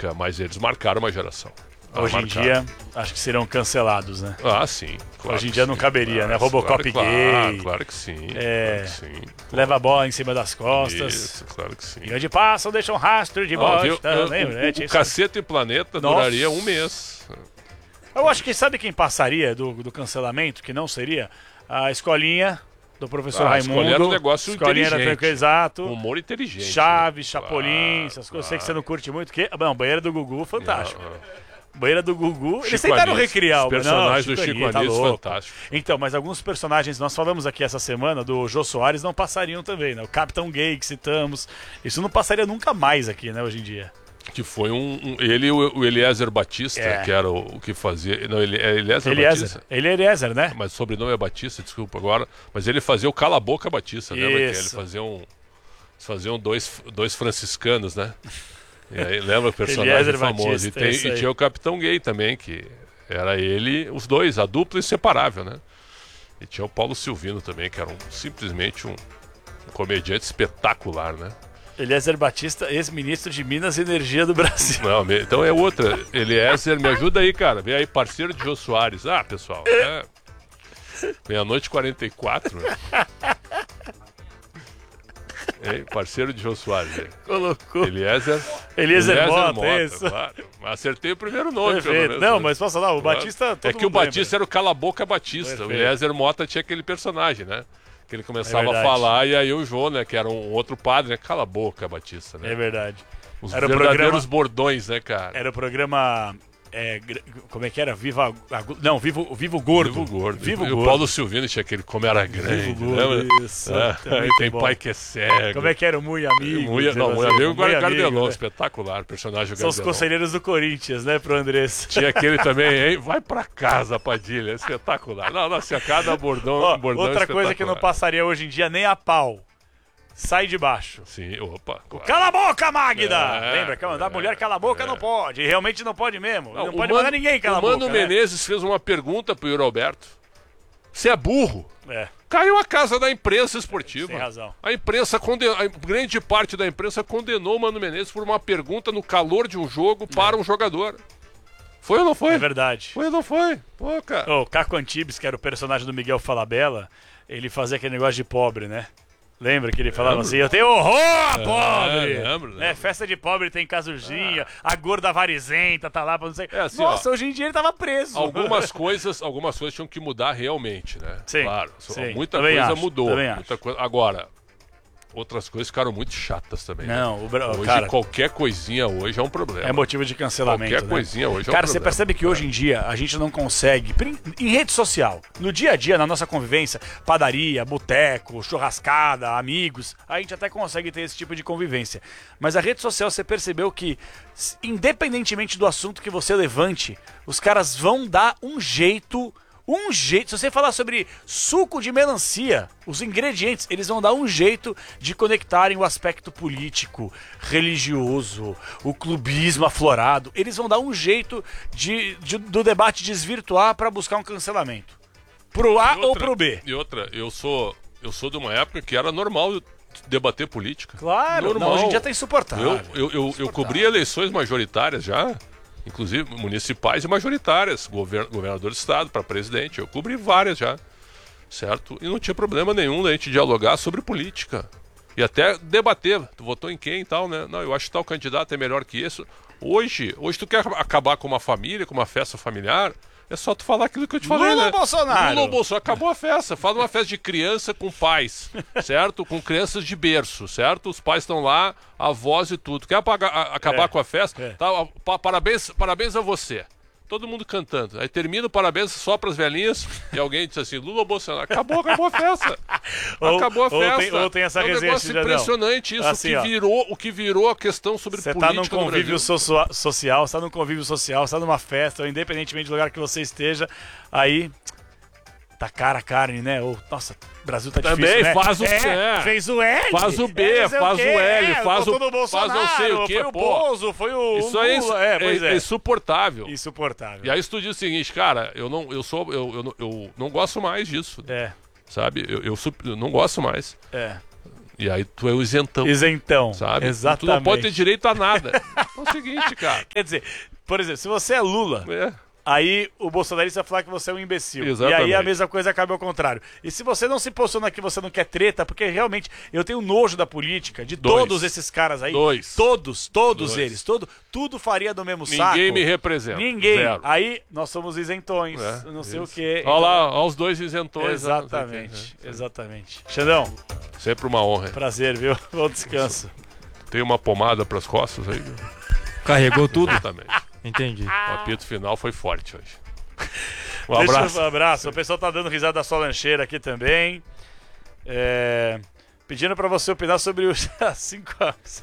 mas eles marcaram uma geração. Hoje em dia, acho que serão cancelados, né? Sim. Claro Hoje em dia não caberia, né? Robocop gay. Claro que sim. Leva a bola em cima das costas. Isso, claro que sim. E onde passam, deixam um rastro de bosta. O Cacete e Planeta duraria um mês. Eu acho que sabe quem passaria do cancelamento, que não seria? A escolinha do professor Raimundo. A escolinha era um negócio escolinha inteligente. Era exato. Humor inteligente. Chaves, Chapolin, essas coisas. Sei que você não curte muito. Não, Banheira do Gugu, fantástico. Banheira do Gugu, eles tentaram recriar os personagens do Chico Anísio, fantástico. Então, mas alguns personagens, nós falamos aqui essa semana, do Jô Soares, não passariam também, né? O Capitão Gay que citamos, isso não passaria nunca mais aqui, né, hoje em dia. Que foi ele e o Eliezer Batista, que era o que fazia... Não, ele é Eliezer Batista? Ele é Eliezer, né? Mas o sobrenome é Batista, desculpa agora. Mas ele fazia o Cala a Boca Batista, lembra? Que ele faziam dois franciscanos, né? E aí, lembra o personagem famoso? Batista, e tinha o Capitão Gay também, que era ele, os dois, a dupla inseparável, né? E tinha o Paulo Silvino também, que era simplesmente um comediante espetacular, né? Eliezer Batista, ex-ministro de Minas e Energia do Brasil. Não, então é outra. Eliezer, me ajuda aí, cara. Vem aí, parceiro de Jô Soares. Pessoal, meia-noite 44, né? Parceiro de Jô Soares. Colocou. Eliezer Mota, isso. Claro. Acertei o primeiro nome, pelo menos. Não, mas posso falar, o Batista... É que o Batista era o Cala a Boca Batista. O Eliezer Mota tinha aquele personagem, né? Que ele começava a falar, e aí o Jô, né? Que era um outro padre, né? Cala a boca, Batista, né? É verdade. Os verdadeiros bordões, né, cara? Era o programa... como é que era? Vivo Gordo. Vivo Gordo. E o Paulo Silvino tinha aquele Como Era Grande. Vivo Gordo, isso. Tem bom. Pai que é cego. Como é que era o Muito Amigo? Muito Amigo agora é Gardelon, né? Espetacular, personagem São os conselheiros do Corinthians, né, pro Andrés. Tinha aquele também, hein? Vai pra casa, Padilha, espetacular. Não, se a cada bordão outra coisa que não passaria hoje em dia, nem a pau. Sai de baixo. Sim, opa. Claro. Cala a boca, Magda! Lembra que mandar mulher cala a boca não pode. E realmente não pode mesmo. Não pode mandar ninguém cala a boca. O Mano Menezes fez uma pergunta pro Yuri Alberto. Você é burro? Caiu a casa da imprensa esportiva. Tem razão. A imprensa a grande parte da imprensa condenou o Mano Menezes por uma pergunta no calor de um jogo para um jogador. Foi ou não foi? É verdade. Foi ou não foi? Pô, cara. O Caco Antibes, que era o personagem do Miguel Falabella, ele fazia aquele negócio de pobre, né? Lembra que ele falava assim, eu tenho horror a pobre! Lembro. Festa de pobre tem casuzinha, a gorda varizenta tá lá pra não sei... Assim, nossa, hoje em dia ele tava preso. Algumas coisas tinham que mudar realmente, né? Sim. Claro, sim. Muita também coisa acho, mudou. Também muita coisa. Agora, outras coisas ficaram muito chatas também. Não, né? Hoje qualquer coisinha hoje é um problema. É motivo de cancelamento. Qualquer coisinha hoje é um problema. Cara, você percebe que hoje em dia a gente não consegue, em rede social, no dia a dia, na nossa convivência, padaria, boteco, churrascada, amigos, a gente até consegue ter esse tipo de convivência. Mas a rede social, você percebeu que, independentemente do assunto que você levante, os caras vão dar um jeito. Se você falar sobre suco de melancia, os ingredientes, eles vão dar um jeito de conectarem o aspecto político, religioso, o clubismo aflorado. Eles vão dar um jeito do debate desvirtuar para buscar um cancelamento. Pro A ou pro B. E outra, eu sou de uma época que era normal debater política. Claro, normal. Não, hoje em dia tá insuportável. Eu cobri eleições majoritárias já. Inclusive municipais e majoritárias, governador de estado para presidente. Eu cobri várias já, certo? E não tinha problema nenhum da gente dialogar sobre política. E até debater, tu votou em quem e tal, né? Não, eu acho que tal candidato é melhor que esse. Hoje tu quer acabar com uma família, com uma festa familiar, é só tu falar aquilo que eu te falei, Lula né? Bolsonaro. Lula Bolsonaro, acabou a festa. Faz uma festa de criança com pais, certo? Com crianças de berço, certo? Os pais estão lá, avós e tudo. Quer acabar com a festa? Tá, parabéns a você. Todo mundo cantando. Aí termina o parabéns só para as velhinhas e alguém diz assim, Lula ou Bolsonaro. Acabou a festa. Acabou a festa. Ou tem essa é um resenha negócio impressionante isso, assim, o que virou a questão sobre política. Você tá num convívio social, você tá num convívio social, você tá numa festa, independentemente do lugar que você esteja, aí tá cara a carne, né? Ou, nossa, o Brasil tá também difícil, né? Faz o fez o L, faz o B, faz o L, faz não sei o quê, foi o Bozo, foi o isso aí Lula, é insuportável. Insuportável. E aí se tu diz o seguinte, cara, eu não gosto mais disso. Sabe? Eu não gosto mais. E aí tu é o isentão. Isentão, sabe? exatamente. Tu não pode ter direito a nada. É o seguinte, cara. Quer dizer, por exemplo, se você é Lula... Aí o bolsonarista vai falar que você é um imbecil. Exatamente. E aí a mesma coisa acaba ao contrário. E se você não se posiciona que você não quer treta, porque realmente eu tenho nojo da política, de todos esses caras aí. Todos eles. Tudo faria do mesmo saco. Ninguém me representa. Ninguém. Zero. Aí nós somos isentões. Não sei o quê. Olha lá, olha os dois isentões. Exatamente. Xandão. Sempre uma honra. Prazer, viu? Bom descanso. Tem uma pomada pras costas aí? Carregou tudo? Exatamente. Entendi. O apito final foi forte hoje. Um abraço. Um abraço. O pessoal tá dando risada da sua lancheira aqui também. Pedindo pra você opinar sobre os 5 anos.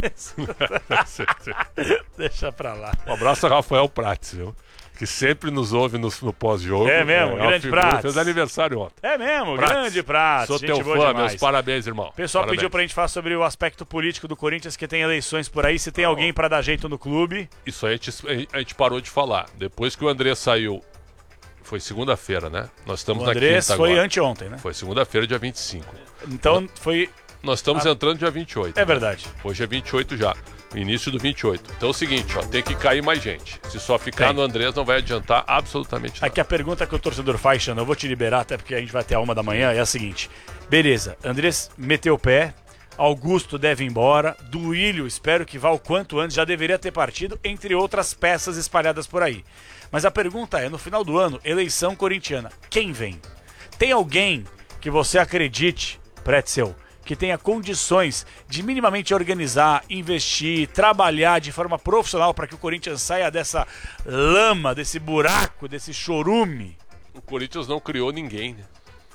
Deixa pra lá. Um abraço a Rafael Prates, viu? Que sempre nos ouve no pós-jogo. É mesmo, grande Prates. Fez aniversário ontem. É mesmo, Prates. grande Prates. Sou teu fã, meus parabéns, irmão. O pessoal parabéns. pediu pra gente falar sobre o aspecto político do Corinthians, que tem eleições por aí, se tem alguém pra dar jeito no clube. Isso aí a gente parou de falar. Depois que o André saiu, foi segunda-feira, né? Nós estamos na quinta foi agora. anteontem, né? Foi segunda-feira, dia 25. Então foi... Nós estamos entrando dia 28. É verdade. Hoje é 28 já. Início do 28. Então é o seguinte, ó, tem que cair mais gente. Se só ficar no Andrés não vai adiantar absolutamente nada. Aqui a pergunta que o torcedor faz, Xana, eu vou te liberar até porque a gente vai até a 1 da manhã, é a seguinte. Beleza, Andrés meteu o pé, Augusto deve ir embora, Duílio espero que vá o quanto antes, já deveria ter partido, entre outras peças espalhadas por aí. Mas a pergunta é, no final do ano, eleição corintiana, quem vem? Tem alguém que você acredite, Pretzel, que tenha condições de minimamente organizar, investir, trabalhar de forma profissional para que o Corinthians saia dessa lama, desse buraco, desse chorume? O Corinthians não criou ninguém, né?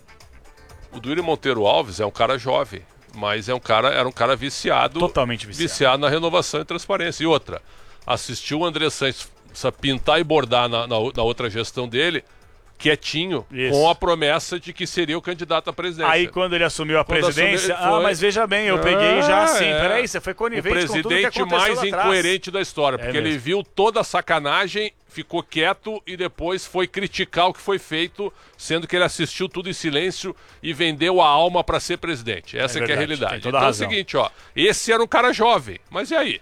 O Duílio Monteiro Alves é um cara jovem, mas era um cara viciado. Totalmente viciado. Viciado na renovação e transparência. E outra, assistiu o André Santos pintar e bordar na outra gestão dele, quietinho, com a promessa de que seria o candidato à presidência. Aí quando ele assumiu a presidência, mas veja bem, eu peguei já assim, peraí, você foi conivente com tudo que aconteceu lá atrás. O presidente mais incoerente da história, porque ele viu toda a sacanagem, ficou quieto e depois foi criticar o que foi feito, sendo que ele assistiu tudo em silêncio e vendeu a alma para ser presidente. Essa que é a realidade. Então é o seguinte, ó, esse era um cara jovem, mas e aí?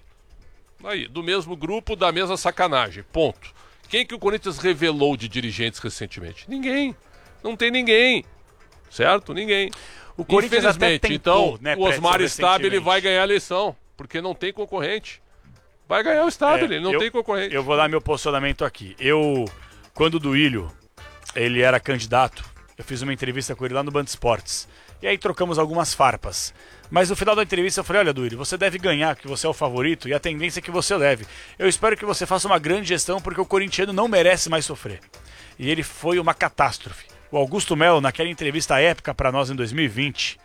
Aí, do mesmo grupo, da mesma sacanagem, ponto. Quem que o Corinthians revelou de dirigentes recentemente? Ninguém. Não tem ninguém. Certo? Ninguém. O Corinthians infelizmente, até tentou, então, o Osmar Stabile ele vai ganhar a eleição, porque não tem concorrente. Vai ganhar o Stabile, não tem concorrente. Eu vou dar meu posicionamento aqui. Quando o Duílio, ele era candidato, eu fiz uma entrevista com ele lá no Band Esportes. E aí trocamos algumas farpas. Mas no final da entrevista eu falei, olha Duílio, você deve ganhar, que você é o favorito, e a tendência é que você leve. Eu espero que você faça uma grande gestão, porque o corintiano não merece mais sofrer. E ele foi uma catástrofe. O Augusto Melo, naquela entrevista épica para nós em 2020...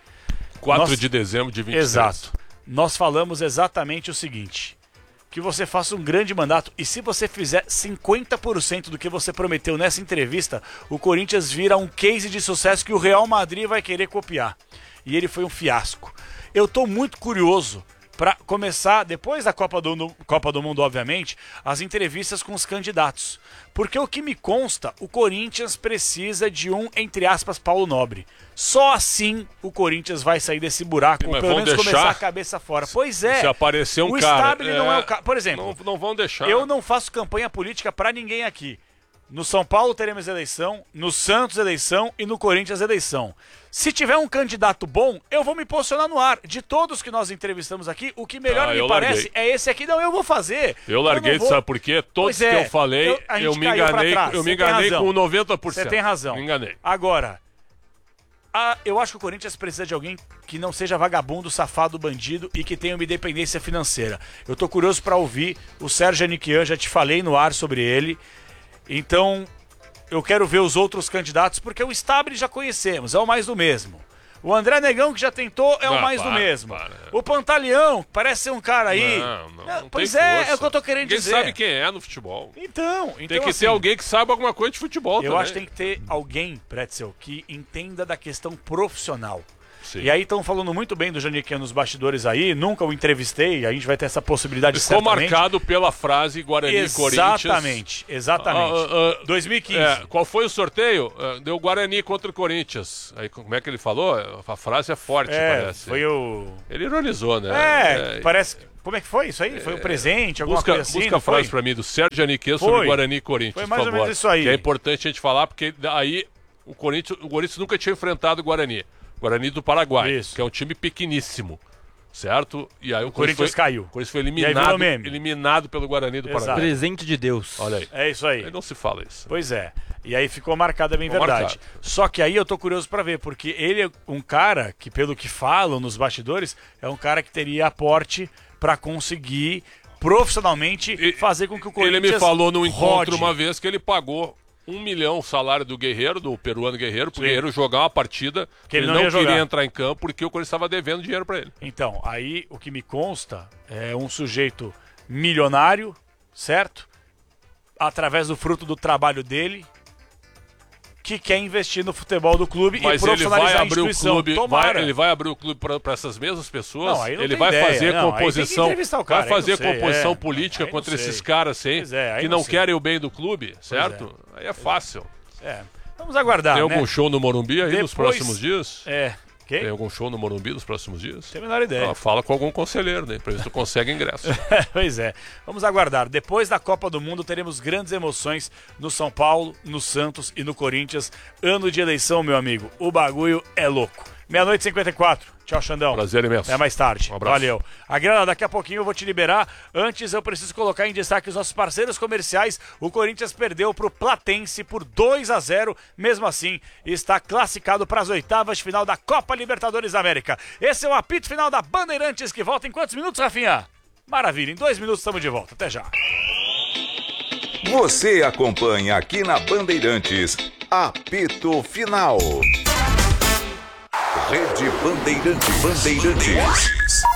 4 de dezembro de 23. Exato. Nós falamos exatamente o seguinte... que você faça um grande mandato, e se você fizer 50% do que você prometeu nessa entrevista, o Corinthians vira um case de sucesso que o Real Madrid vai querer copiar. E ele foi um fiasco. Eu tô muito curioso para começar, depois da Copa do Mundo, obviamente, as entrevistas com os candidatos. Porque o que me consta, o Corinthians precisa de um, entre aspas, Paulo Nobre. Só assim o Corinthians vai sair desse buraco, ou pelo menos começar a cabeça fora. Pois é. Se aparecer um o cara... Stabile não é o cara. Por exemplo, não vão deixar. Eu não faço campanha política para ninguém aqui. No São Paulo teremos eleição, no Santos eleição e no Corinthians eleição. Se tiver um candidato bom, eu vou me posicionar no ar. De todos que nós entrevistamos aqui, o que melhor me parece é esse aqui. Não, eu vou fazer. Eu larguei, sabe por quê? Todos que eu falei, eu me enganei com 90%. Você tem razão. Me enganei. Agora, eu acho que o Corinthians precisa de alguém que não seja vagabundo, safado, bandido e que tenha uma independência financeira. Eu tô curioso para ouvir o Sérgio Aniquian, já te falei no ar sobre ele. Então, eu quero ver os outros candidatos, porque o Stabile já conhecemos, é o mais do mesmo. O André Negão, que já tentou, é o mais do mesmo. O Pantaleão, parece ser um cara aí... Não pois tem é força. o que eu tô querendo dizer. Ninguém sabe quem é no futebol. Então tem que assim, ter alguém que saiba alguma coisa de futebol eu também. acho que tem que ter alguém, Pretzel, que entenda da questão profissional. Sim. E aí estão falando muito bem do Janiquinho nos bastidores aí, nunca o entrevistei, a gente vai ter essa possibilidade Ficou certamente. marcado pela frase Guarani e Corinthians. Exatamente. 2015. Qual foi o sorteio? Deu Guarani contra o Corinthians. Aí como é que ele falou? A frase é forte, parece. Foi o... Ele ironizou, né? Parece... Como é que foi isso aí? Foi um presente, alguma coisa assim? Busca a frase pra mim do Sérgio Janiquet sobre Guarani e Corinthians, foi mais por ou favor. menos isso aí. Que é importante a gente falar, porque aí o Corinthians nunca tinha enfrentado o Guarani. Guarani do Paraguai, Isso. que é um time pequeníssimo, certo? E aí o Corinthians caiu. O Corinthians foi eliminado pelo Guarani do Exato. Paraguai. Presente de Deus. Olha aí. É isso aí. Aí não se fala isso. Pois é. E aí ficou marcado, é bem Ficou verdade. marcado. Só que aí eu tô curioso pra ver, porque ele é um cara que, pelo que falam nos bastidores, é um cara que teria aporte pra conseguir profissionalmente fazer com que o Corinthians Ele me falou no encontro rode. uma vez que ele pagou 1 milhão o salário do Guerreiro, do peruano Guerreiro, pro Guerreiro jogar uma partida que ele não não ia queria jogar. entrar em campo porque o Corinthians estava devendo dinheiro pra ele. Então, aí o que me consta é um sujeito milionário, certo? Através do fruto do trabalho dele, que quer investir no futebol do clube Mas e ele vai profissionalizar a abrir o instituição. clube, Tomara. ele vai abrir o clube para essas mesmas pessoas. Não, aí não ele tem vai ideia. fazer Não, aí tem que composição, entrevistar o cara, vai fazer aí não sei, composição política aí não contra sei. esses caras assim, Pois é, aí que não não sei. querem o bem do clube, certo? Aí é fácil. Vamos aguardar, Tem né? algum show no Morumbi aí nos Depois- próximos dias? Quem? Tem algum show no Morumbi nos próximos dias? Tem a menor ideia. Fala com algum conselheiro, né? Pra ver se tu consegue ingresso. Pois é. Vamos aguardar. Depois da Copa do Mundo, teremos grandes emoções no São Paulo, no Santos e no Corinthians. Ano de eleição, meu amigo. O bagulho é louco. 00:54. Tchau, Xandão. Prazer imenso. Até mais tarde. Um abraço. Valeu. Agrana, daqui a pouquinho eu vou te liberar. Antes eu preciso colocar em destaque os nossos parceiros comerciais. O Corinthians perdeu pro Platense por 2-0. Mesmo assim, está classificado para as oitavas de final da Copa Libertadores da América. Esse é o apito final da Bandeirantes, que volta em quantos minutos, Rafinha? Maravilha, em 2 minutos estamos de volta. Até já. Você acompanha aqui na Bandeirantes, apito final. Rede Bandeirantes.